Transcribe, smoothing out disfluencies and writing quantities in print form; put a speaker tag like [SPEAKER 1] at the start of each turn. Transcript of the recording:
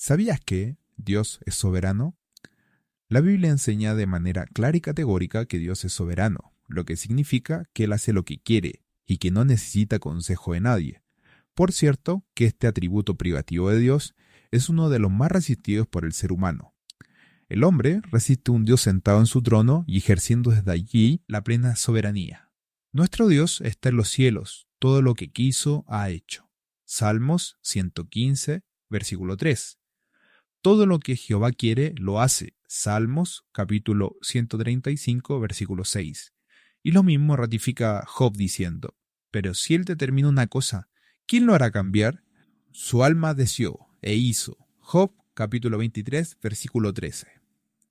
[SPEAKER 1] ¿Sabías que Dios es soberano? La Biblia enseña de manera clara y categórica que Dios es soberano, lo que significa que Él hace lo que quiere y que no necesita consejo de nadie. Por cierto, que este atributo privativo de Dios es uno de los más resistidos por el ser humano. El hombre resiste a un Dios sentado en su trono y ejerciendo desde allí la plena soberanía. Nuestro Dios está en los cielos, todo lo que quiso ha hecho. Salmos 115, versículo 3. Todo lo que Jehová quiere, lo hace. Salmos, capítulo 135, versículo 6. Y lo mismo ratifica Job diciendo, pero si él determina una cosa, ¿quién lo hará cambiar? Su alma deseó e hizo. Job, capítulo 23, versículo 13.